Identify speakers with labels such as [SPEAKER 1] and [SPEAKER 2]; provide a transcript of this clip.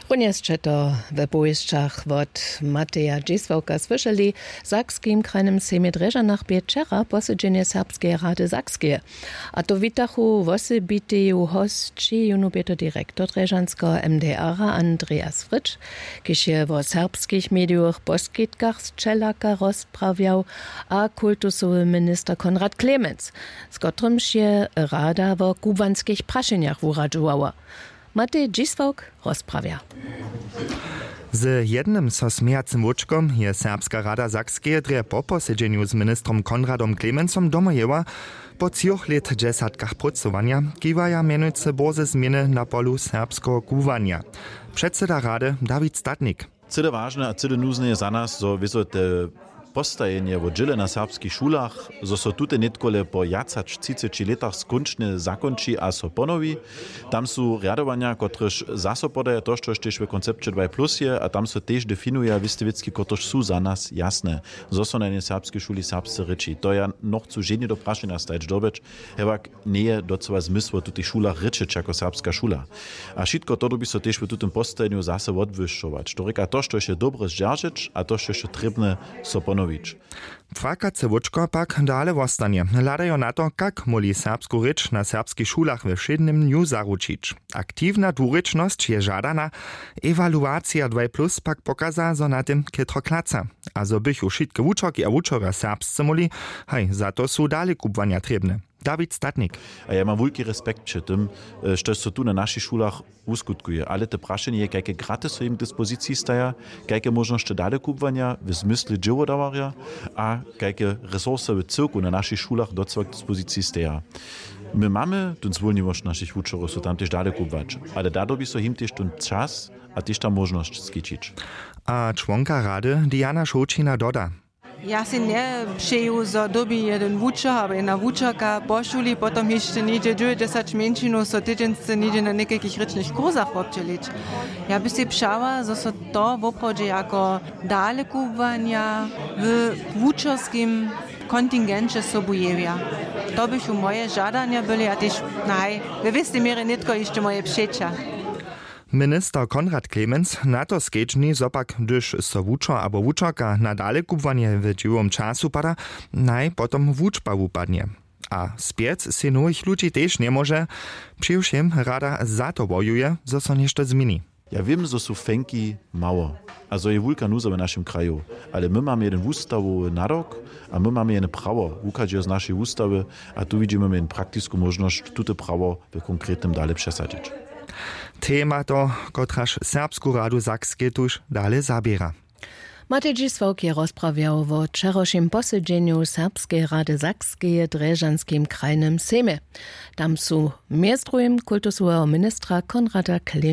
[SPEAKER 1] Runjesće to w bojszczach od Mateja Dzisławka słyszeli sakskim krajem Sejmie Dreżanach wieczera posiedzenie Serbskiej Rady Sakskie. A to witachu wosybiteju hostči junubieto dyrektor Dreżanskiego MDR-a Andreas Fritsch, kiż je w serbskich mediach poskitkach z Čelaka rozprawiał, a kultusowy minister Konrad Klemens, z którym się Rada w kubanskich praszeniach uradżowała. Matej Dzisławk rozprawia.
[SPEAKER 2] Z jednym so smiejacym łuczkom je Serbska Rada Sakskie dre po posiedzeniu z ministrom Konradom Klemensom domojęła po 3 lat 10 pracowania kiwaja mianujce boze zmiany na polu serbskiego kuwania. Przedseda Rady Dawid Statnik.
[SPEAKER 3] Cyle ważne a cyle nuzne je za nas, so wiso te postajenie w dżile na serbskich szulach, zo so tute netkole po 30 latach skončne zakonči a so ponovi. Tam su rjadowania, kotrež zaso podaje to, što štež v koncepcie 2+, je, a tam so tež definuje vistevicki, kotrež su za nas jasne. Zo so na jednej serbskiej šuli serbsce reči. To ja noch zu ženi do prašenja stajč dobeč, hevak nije docela zmysło tutych šulach rečič jako serbska šula. A šitko to by so tež v tutem postajenju zase odvyššovač. To reka to, što je dobre zdržič, a to, što je trebne so ponovi.
[SPEAKER 2] Twakace wuczko pak dale wostanie. Ladajo na to, kak moli serbsku rycz na serbskich szulach we wszednym dniu zaručić. Aktywna dwuryczność je żadana, ewaluacja 2+ pak pokaza, zo na tym kytro klaca. A zo bych ušitke wuczok a wuczora serbscy moli, hej, za to su dale kubwania trebne. Dawid Statnik.
[SPEAKER 3] A ja mam wielki respekt przy tym, što se tu na naszych szulach uskutkuje. Ale te praszenie, jakie graty są im dyspozycji staja, jakie możliwości dalej kupowania w zmysle dziełodawaria, a jakie resursy w cyrku na naszych szulach do całej dyspozycji staja. My mamy ten zwolniwość naszych uczorów, so tam też dalej kupować. Ale dadobi so im też ten czas, a też ta możliwość skiczyć.
[SPEAKER 2] A członka Rady Diana Šočina doda.
[SPEAKER 4] Ja si nie přeju, że dobi jeden wučer, aber jedna wučerka pošuli, potom jeszcze niedzie 10 menšinu, so tydzience niedzie na nekakich rečnych kurzach občelić. Ja by si pšała, że so to woprawdzie jako dalekuwania w wučerskim kontingencie sobujewia. To by się moje żadania byli, a też, we wistej mierze nitko jeszcze moje pšeća.
[SPEAKER 2] Minister Konrad Klemens na to skečni zopak, gdyż so wučo abo wučorka na dale kupowanie w dziwom czasu pada, potom wučba upadnie. A spiec si nových ludzi też nie może, přiwšem Rada za to bojuje, zo so nešto zmieni.
[SPEAKER 3] Ja wiem, że są fenki mało, a so je wulka nuza w naszym kraju, ale my mamy jeden wustawowy narok, a my mamy jedno prawo, wukadzie z naszej ustawy, a tu widzimy jedną praktyczną możliwość tute prawo w konkretnym dalej przesadzić.
[SPEAKER 2] Tema to, kotraż Serbsku Radu Sakskie tuż dalej zabiera.
[SPEAKER 1] Matej Dzisławk je rozprawiał o wczorajszym posiedzeniu Serbskiej Rady Sakskie Dreżanskim krajnym Sejmie. Tam su między kultusowego ministra Konrada Klemens